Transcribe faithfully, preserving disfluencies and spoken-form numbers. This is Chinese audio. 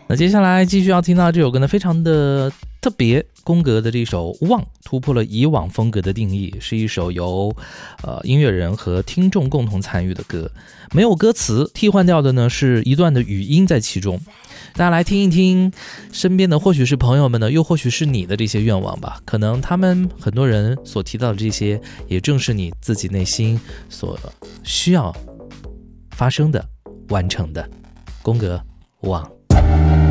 那接下来继续要听到这首歌呢，非常的特别，宫格的这首《忘》突破了以往风格的定义，是一首由呃音乐人和听众共同参与的歌，没有歌词，替换掉的呢是一段的语音在其中。大家来听一听身边的，或许是朋友们的，又或许是你的这些愿望吧。可能他们很多人所提到的这些，也正是你自己内心所需要发生的、完成的。宫格忘。